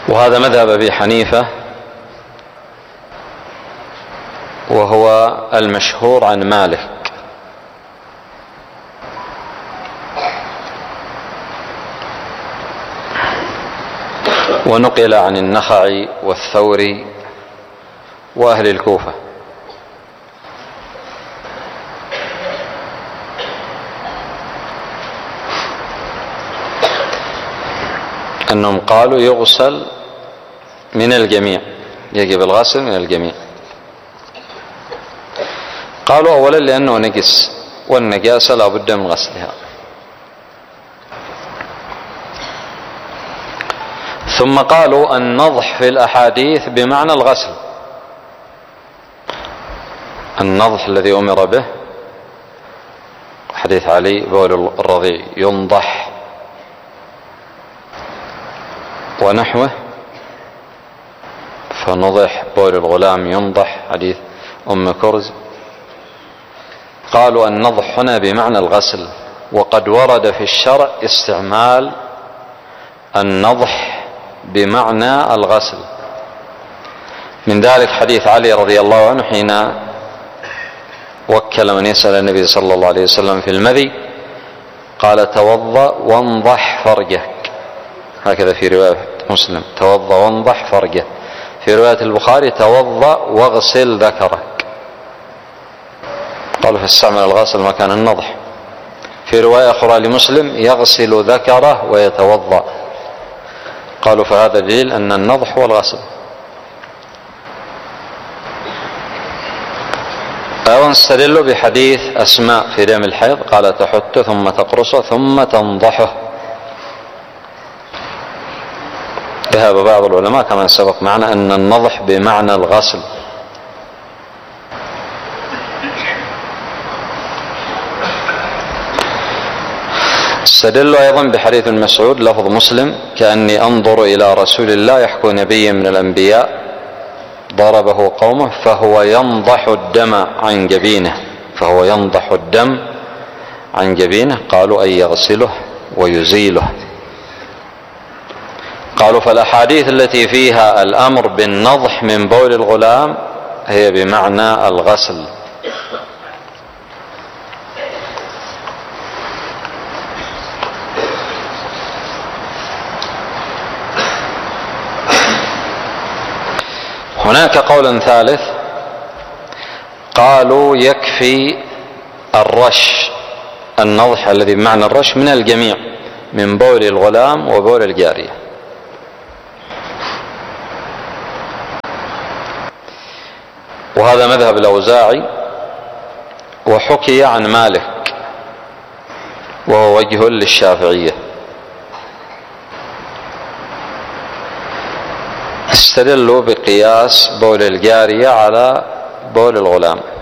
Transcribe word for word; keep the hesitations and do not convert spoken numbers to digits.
وهذا مذهب أبي حنيفة، وهو المشهور عن مالك. ونقل عن النخعي والثوري وأهل الكوفة. أنهم قالوا يغسل من الجميع، يجب الغسل من الجميع. قالوا أولا لأنه نجس، والنجاسة لا بد من غسلها. ثم قالوا النضح في الأحاديث بمعنى الغسل، النضح الذي أمر به حديث علي بول الرضيع ينضح ونحوه، فنضح بول الغلام ينضح حديث أم كرز. قالوا النضح هنا بمعنى الغسل، وقد ورد في الشرع استعمال النضح بمعنى الغسل. من ذلك حديث علي رضي الله عنه حين وكل من يسأل النبي صلى الله عليه وسلم في المذي قال توضأ وانضح فرجك، هكذا في رواية مسلم توضأ وانضح فرجه. في رواية البخاري توضأ واغسل ذكرك، قالوا فاستعمل الغسل مكان النضح. في رواية أخرى لمسلم يغسل ذكره ويتوضأ، قالوا فهذا دليل أن النضح هو الغسل. أيضا استدلوا بحديث أسماء في دم الحيض قال تحت ثم تقرصه ثم تنضحه. ذهب بعض العلماء كما سبق معنا أن النضح بمعنى الغسل. استدلوا أيضا بحديث ابن مسعود لفظ مسلم كأني أنظر إلى رسول الله يحكو نبي من الأنبياء ضربه قومه فهو ينضح الدم عن جبينه، فهو ينضح الدم عن جبينه، قالوا أن يغسله ويزيله. قالوا فالأحاديث التي فيها الأمر بالنضح من بول الغلام هي بمعنى الغسل. هناك قول ثالث قالوا يكفي الرش، النضح الذي بمعنى الرش من الجميع، من بول الغلام وبول الجارية. وهذا مذهب الأوزاعي، وحكي عن مالك، وهو وجه للشافعية. استدلوا بقياس بول الجارية على بول الغلام.